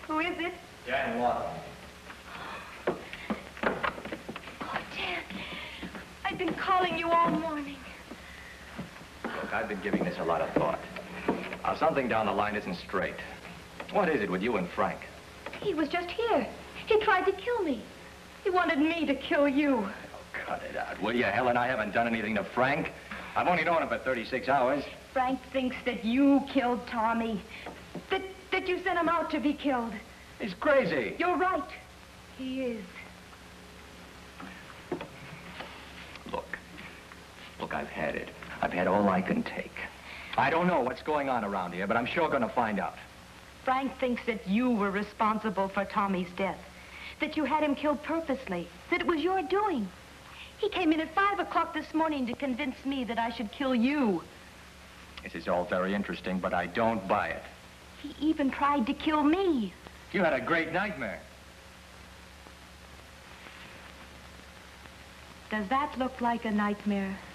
Who is it? Dan Watt. Oh, Dan. I've been calling you all morning. Look, I've been giving this a lot of thought. Now, something down the line isn't straight. What is it with you and Frank? He was just here. He tried to kill me. He wanted me to kill you. Oh, cut it out, will you, Helen? I haven't done anything to Frank. I've only known him for 36 hours. Frank thinks that you killed Tommy. That you sent him out to be killed. He's crazy. You're right. He is. Look, I've had it. I've had all I can take. I don't know what's going on around here, but I'm sure gonna find out. Frank thinks that you were responsible for Tommy's death. That you had him killed purposely. That it was your doing. He came in at 5 o'clock this morning to convince me that I should kill you. This is all very interesting, but I don't buy it. He even tried to kill me. You had a great nightmare. Does that look like a nightmare?